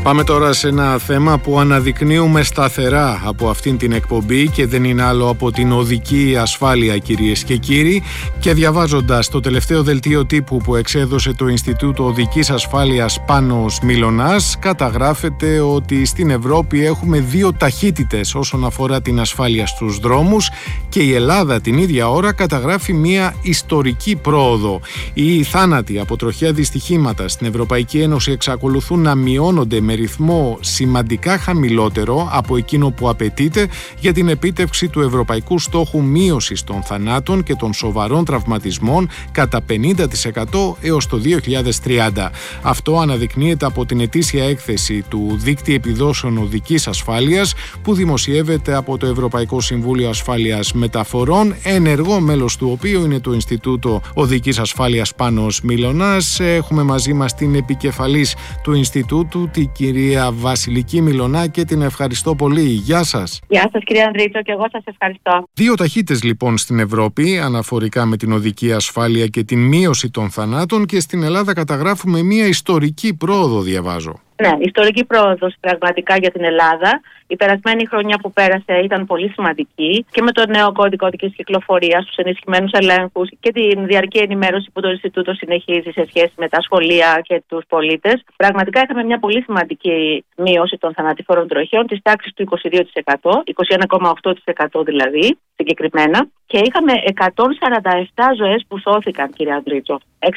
Πάμε τώρα σε ένα θέμα που αναδεικνύουμε σταθερά από αυτήν την εκπομπή και δεν είναι άλλο από την οδική ασφάλεια, κυρίες και κύριοι, και διαβάζοντας το τελευταίο δελτίο τύπου που εξέδωσε το Ινστιτούτο Οδικής Ασφάλειας Πάνος Μιλωνάς, καταγράφεται ότι στην Ευρώπη έχουμε 2 ταχύτητες όσον αφορά την ασφάλεια στους δρόμους και η Ελλάδα την ίδια ώρα καταγράφει μια ιστορική πρόοδο. Οι θάνατοι από τροχαία δυστυχήματα στην Ευρωπαϊκή Ένωση εξακολουθούν να μειώνονται με ρυθμό σημαντικά χαμηλότερο από εκείνο που απαιτείται για την επίτευξη του ευρωπαϊκού στόχου μείωσης των θανάτων και των σοβαρών τραυματισμών κατά 50% έως το 2030. Αυτό αναδεικνύεται από την ετήσια έκθεση του Δίκτυ Επιδόσεων Οδικής Ασφάλειας που δημοσιεύεται από το Ευρωπαϊκό Συμβούλιο Ασφάλειας Μεταφορών, ενεργό μέλος του οποίου είναι το Ινστιτούτο Οδικής Ασφάλειας Πάνος Μιλωνάς. Έχουμε μαζί μας την επικεφαλής του Ινστιτούτου, την κυρία Βασιλική Μιλωνά, και την ευχαριστώ πολύ. Γεια σας. Γεια σας κύριε Ανδρίτσο, και εγώ σας ευχαριστώ. 2 ταχύτητες λοιπόν στην Ευρώπη αναφορικά με την οδική ασφάλεια και την μείωση των θανάτων, και στην Ελλάδα καταγράφουμε μια ιστορική πρόοδο, διαβάζω. Ναι, ιστορική πρόοδος πραγματικά για την Ελλάδα. Η περασμένη χρονιά που πέρασε ήταν πολύ σημαντική και με το νέο κώδικα οδικής κυκλοφορίας, τους ενισχυμένους ελέγχους και την διαρκή ενημέρωση που το Ινστιτούτο συνεχίζει σε σχέση με τα σχολεία και τους πολίτες. Πραγματικά είχαμε μια πολύ σημαντική μείωση των θανατηφόρων τροχαίων της τάξης του 22%, 21,8% δηλαδή συγκεκριμένα, και είχαμε 147 ζωές που σώθηκαν, κύριε Ανδρίτσο.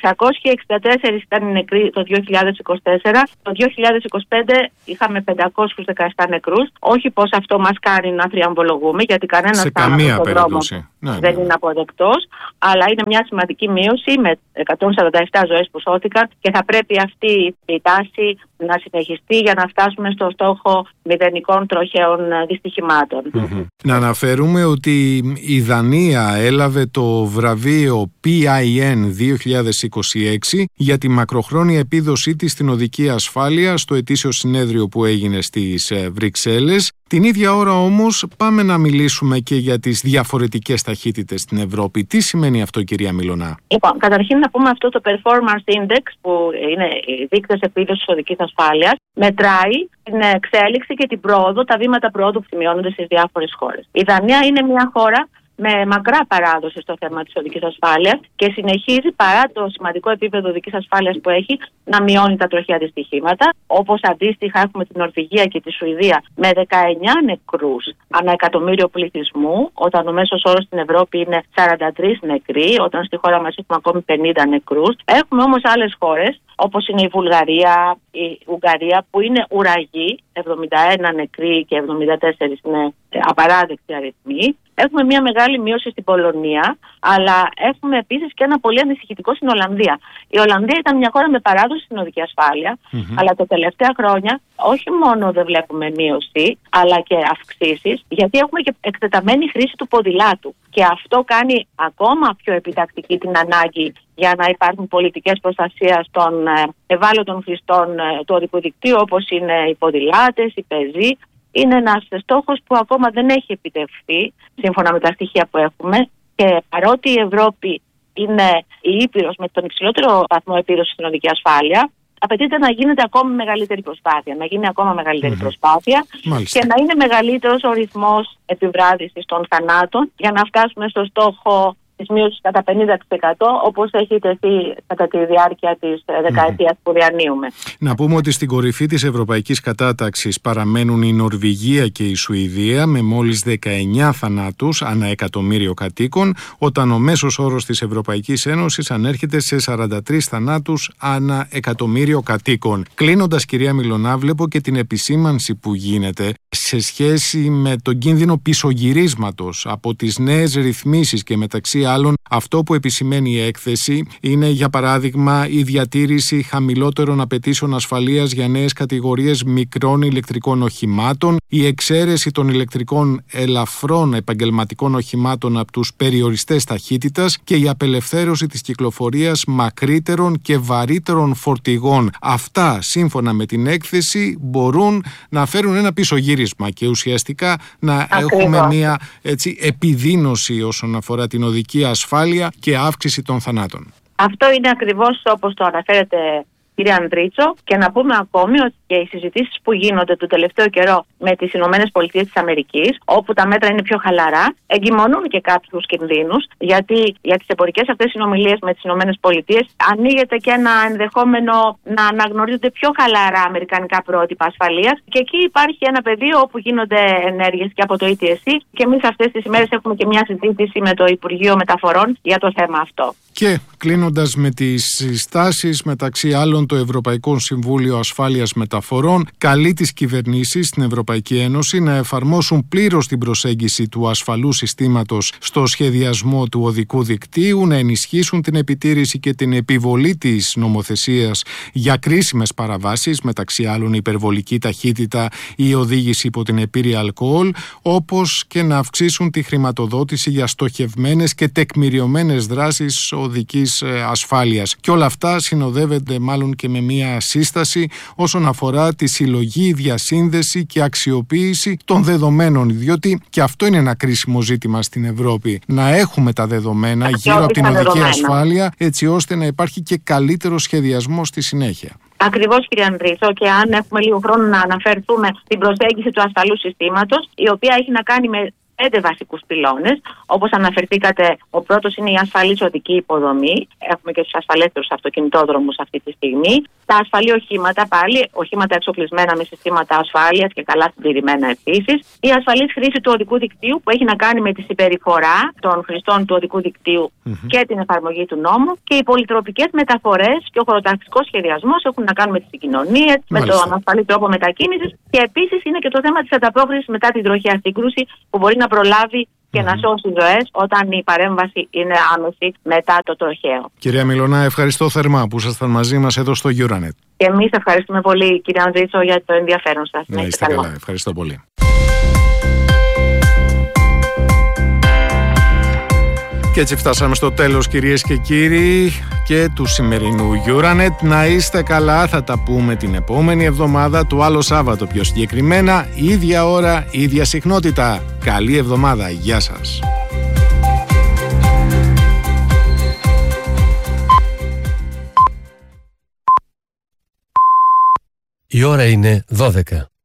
664 ήταν οι νεκροί το 2024, το 2025 είχαμε 517 νεκρούς. Όχι πως αυτό μας κάνει να θριαμβολογούμε, γιατί κανένας θάνατος στον δρόμο δεν είναι αποδεκτός, αλλά είναι μια σημαντική μείωση με 147 ζωές που σώθηκαν και θα πρέπει αυτή η τάση να συνεχιστεί για να φτάσουμε στο στόχο μηδενικών τροχαίων δυστυχημάτων. Να αναφέρουμε ότι η Δανία έλαβε το βραβείο PIN 2026 για τη μακροχρόνια επίδοσή της στην οδική ασφάλεια στο ετήσιο συνέδριο που έγινε στις Βρυξέλλες. Την ίδια ώρα όμως πάμε να μιλήσουμε και για τις διαφορετικές ταχύτητες στην Ευρώπη. Τι σημαίνει αυτό, κυρία Μιλωνά? Λοιπόν, καταρχήν να πούμε αυτό το Performance Index, που είναι οι δείκτες επίδοσης οδικής ασφάλειας, μετράει την εξέλιξη και την πρόοδο, τα βήματα πρόοδου που σημειώνονται στις διάφορες χώρες. Η Δανία είναι μια χώρα με μακρά παράδοση στο θέμα της οδικής ασφάλειας και συνεχίζει, παρά το σημαντικό επίπεδο οδικής ασφάλειας που έχει, να μειώνει τα τροχαία δυστυχήματα. Όπως αντίστοιχα έχουμε την Νορβηγία και τη Σουηδία με 19 νεκρούς ανά εκατομμύριο πληθυσμού, όταν ο μέσος όρος στην Ευρώπη είναι 43 νεκροί, όταν στη χώρα μας έχουμε ακόμη 50 νεκρούς. Έχουμε όμως άλλες χώρες, όπως είναι η Βουλγαρία, η Ουγγαρία, που είναι ουραγοί, 71 νεκροί και 74 είναι απαράδεκτοι αριθμοί. Έχουμε μια μεγάλη μείωση στην Πολωνία, αλλά έχουμε επίσης και ένα πολύ ανησυχητικό στην Ολλανδία. Η Ολλανδία ήταν μια χώρα με παράδοση στην οδική ασφάλεια, αλλά τα τελευταία χρόνια όχι μόνο δεν βλέπουμε μείωση, αλλά και αυξήσεις, γιατί έχουμε και εκτεταμένη χρήση του ποδηλάτου. Και αυτό κάνει ακόμα πιο επιτακτική την ανάγκη για να υπάρχουν πολιτικές προστασίας των ευάλωτων χρηστών του οδικού δικτύου, όπως είναι οι ποδηλάτες, οι πεζοί. Είναι ένας στόχος που ακόμα δεν έχει επιτευχθεί, σύμφωνα με τα στοιχεία που έχουμε, και παρότι η Ευρώπη είναι η ήπειρος με τον υψηλότερο βαθμό επίδοσης στην οδική ασφάλεια, απαιτείται να γίνεται ακόμη μεγαλύτερη προσπάθεια, να γίνει ακόμα μεγαλύτερη προσπάθεια. Μάλιστα. Και να είναι μεγαλύτερος ο ρυθμός επιβράδυσης των θανάτων για να φτάσουμε στο στόχο της μείωσης κατά 50%, όπως έχει τεθεί κατά τη διάρκεια της δεκαετίας που διανύουμε. Να πούμε ότι στην κορυφή της ευρωπαϊκής κατάταξης παραμένουν η Νορβηγία και η Σουηδία με μόλις 19 θανάτους ανά εκατομμύριο κατοίκων, όταν ο μέσος όρος της Ευρωπαϊκής Ένωσης ανέρχεται σε 43 θανάτους ανά εκατομμύριο κατοίκων. Κλείνοντας, κυρία Μιλωνά, βλέπω και την επισήμανση που γίνεται σε σχέση με τον κίνδυνο πισωγυρίσματος από τις νέες ρυθμίσεις, και μεταξύ άλλων αυτό που επισημαίνει η έκθεση είναι, για παράδειγμα, η διατήρηση χαμηλότερων απαιτήσεων ασφαλείας για νέες κατηγορίες μικρών ηλεκτρικών οχημάτων, η εξαίρεση των ηλεκτρικών ελαφρών επαγγελματικών οχημάτων από τους περιοριστές ταχύτητας και η απελευθέρωση της κυκλοφορίας μακρύτερων και βαρύτερων φορτηγών. Αυτά, σύμφωνα με την έκθεση, μπορούν να φέρουν ένα πισωγύρισμα και ουσιαστικά να έχουμε μια επιδείνωση όσον αφορά την οδική ασφάλεια και αύξηση των θανάτων. Αυτό είναι ακριβώς όπως το αναφέρετε κύριε Ανδρίτσο, και να πούμε ακόμη ότι και οι συζητήσεις που γίνονται τον τελευταίο καιρό με τις ΗΠΑ, όπου τα μέτρα είναι πιο χαλαρά, εγκυμονούν και κάποιους κινδύνους, γιατί για τις εμπορικές αυτές συνομιλίες με τις ΗΠΑ ανοίγεται και ένα ενδεχόμενο να αναγνωρίζονται πιο χαλαρά αμερικανικά πρότυπα ασφαλείας. Και εκεί υπάρχει ένα πεδίο όπου γίνονται ενέργειες και από το ETSC, και εμείς αυτές τις ημέρες έχουμε και μια συζήτηση με το Υπουργείο Μεταφορών για το θέμα αυτό. Και κλείνοντας με τις συστάσεις, μεταξύ άλλων, το Ευρωπαϊκό Συμβούλιο Ασφάλειας Μεταφορών καλεί τις κυβερνήσεις στην Ευρωπαϊκή Ένωση να εφαρμόσουν πλήρως την προσέγγιση του ασφαλού συστήματος στο σχεδιασμό του οδικού δικτύου, να ενισχύσουν την επιτήρηση και την επιβολή της νομοθεσίας για κρίσιμες παραβάσεις, μεταξύ άλλων υπερβολική ταχύτητα ή οδήγηση υπό την επίρρεια αλκοόλ, όπως και να αυξήσουν τη χρηματοδότηση για στοχευμένες και τεκμηριωμένες δράσεις οδικής ασφάλειας. Και όλα αυτά συνοδεύονται μάλλον και με μια σύσταση όσον αφορά τη συλλογή, διασύνδεση και αξιοποίηση των δεδομένων, διότι και αυτό είναι ένα κρίσιμο ζήτημα στην Ευρώπη. Να έχουμε τα δεδομένα γύρω από την οδική ασφάλεια, έτσι ώστε να υπάρχει και καλύτερο σχεδιασμό στη συνέχεια. Ακριβώς, κύριε Ανδρίτσο, και αν έχουμε λίγο χρόνο να αναφερθούμε στην προσέγγιση του ασφαλού συστήματος, η οποία έχει να κάνει με 5 βασικούς πυλώνες. Όπως αναφερθήκατε, ο πρώτος είναι η ασφαλής οδική υποδομή. Έχουμε και τους ασφαλέστερους αυτοκινητόδρομους αυτή τη στιγμή. Τα ασφαλή οχήματα, πάλι, οχήματα εξοπλισμένα με συστήματα ασφάλειας και καλά συντηρημένα επίσης. Η ασφαλής χρήση του οδικού δικτύου, που έχει να κάνει με τη συμπεριφορά των χρηστών του οδικού δικτύου και την εφαρμογή του νόμου. Και οι πολυτροπικές μεταφορές και ο χωροταξικός σχεδιασμός έχουν να κάνουν με τις συγκοινωνίες, με τον ασφαλή τρόπο μετακίνησης. Και επίσης είναι και το θέμα της ανταπόκρισης μετά την τροχαία σύγκρουση, που μπορεί να προλάβει και να σώσει ζωές όταν η παρέμβαση είναι άμεση μετά το τροχαίο. Κυρία Μιλωνά, ευχαριστώ θερμά που ήσασταν μαζί μας εδώ στο Euronet. Και εμείς ευχαριστούμε πολύ, κύριε Ανδρίτσο, για το ενδιαφέρον σας. Να είστε καλά. Ευχαριστώ πολύ. Και έτσι φτάσαμε στο τέλος, κυρίες και κύριοι, και του σημερινού Euronet. Να είστε καλά, θα τα πούμε την επόμενη εβδομάδα, το άλλο Σάββατο πιο συγκεκριμένα, ίδια ώρα, ίδια συχνότητα. Καλή εβδομάδα, γεια σας. Η ώρα είναι 12.